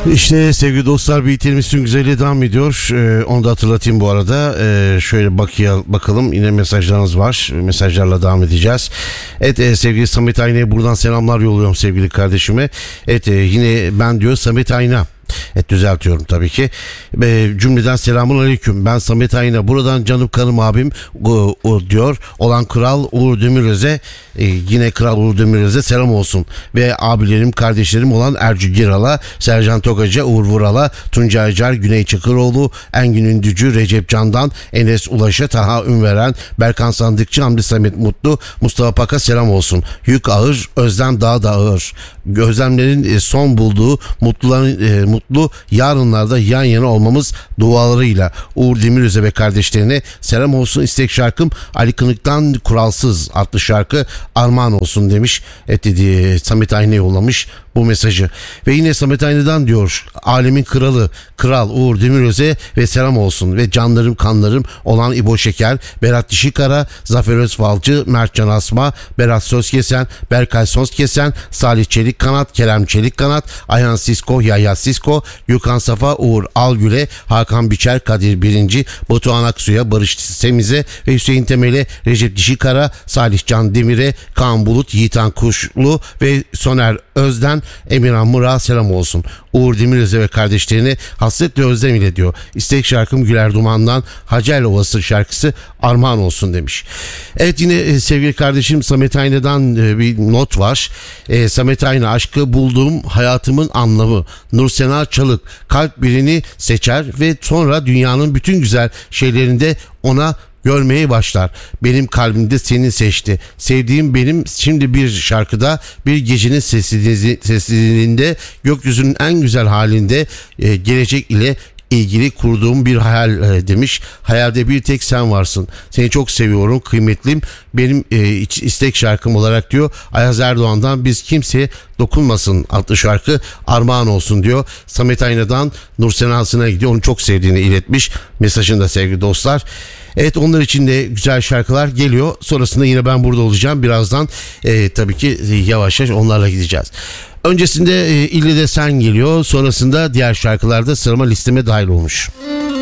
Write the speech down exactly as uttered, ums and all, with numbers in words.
İşte sevgili dostlar, birliklerimizin güzelliği devam ediyor. Ee, onu da hatırlatayım bu arada. Ee, şöyle bakıyor, bakalım yine mesajlarınız var. Mesajlarla devam edeceğiz. Evet e, sevgili Samet Ayna'ya buradan selamlar yolluyorum sevgili kardeşime. Evet e, yine ben diyor Samet Ayna. Evet, düzeltiyorum tabii ki. E, cümleden selamun aleyküm. Ben Samet Ayna. Buradan canım kanım abim o, o diyor. Olan Kral Uğur Demiröz'e e, yine Kral Uğur Demiröz'e selam olsun. Ve abilerim, kardeşlerim olan Ercü Giral'a, Sercan Tokac'a, Uğur Vural'a, Tuncay Acar, Güney Çakıroğlu, Engin Ündücü, Recep Candan, Enes Ulaş'a, Taha Ünveren, Berkan Sandıkçı, Hamdi Samet Mutlu, Mustafa Pak'a selam olsun. Yük ağır, özlem daha da ağır. Gözlemlerin son bulduğu mutluların e, mutlu yarınlarda yan yana olmamız dualarıyla Uğur Demiröz'e ve kardeşlerine selam olsun. İstek şarkım Ali Kınık'tan Kuralsız adlı şarkı armağan olsun demiş. Evet dedi, Samet Ayna'ya yollamış bu mesajı. Ve yine Samet Ayna'dan diyor, alemin kralı Kral Uğur Demiröz'e ve selam olsun. Ve canlarım kanlarım olan İbo Şeker, Berat Dişikara, Zafer Özfalcı, Mertcan Asma, Berat Sözkesen, Berkay Sözkesen, Salih Çelikkanat, Kerem Çelikkanat, Ayhan Sisko, Yahya Sisko, Gökhan Safa, Uğur Algül'e, Hakan Biçer, Kadir Birinci, Batuhan Aksu'ya, Barış Semiz'e ve Hüseyin Temel'e, Recep Dişikara, Salih Can Demir'e, Kaan Bulut, Yiğitan Kuşlu ve Soner Özden, Emirhan Murat'a selam olsun. Uğur Demiröz'e ve kardeşlerine hasretle özlem ile diyor. İstek şarkım Güler Duman'dan Hacer Ovası şarkısı armağan olsun demiş. Evet yine e, sevgili kardeşim Samet Ayna'dan e, bir not var. E, Samet Ayna, aşkı bulduğum hayatımın anlamı. Nursena Çalık, kalp birini seçer ve sonra dünyanın bütün güzel şeylerinde ona görmeye başlar. Benim kalbimde seni seçti. Sevdiğim benim şimdi bir şarkıda, bir gecenin sessizliğinde, gökyüzünün en güzel halinde e, gelecek ile ilgili kurduğum bir hayal e, demiş. Hayalde bir tek sen varsın. Seni çok seviyorum kıymetlim. Benim e, istek şarkım olarak diyor Ayaz Erdoğan'dan Biz Kimseye Dokunmasın adlı şarkı armağan olsun diyor. Samet Ayna'dan Nursena'sına gidiyor. Onu çok sevdiğini iletmiş mesajında sevgili dostlar. Evet, onlar için de güzel şarkılar geliyor. Sonrasında yine ben burada olacağım. Birazdan e, tabii ki yavaş yavaş onlarla gideceğiz. Öncesinde e, İlle de Sen geliyor. Sonrasında diğer şarkılar da sıralama listeme dahil olmuş.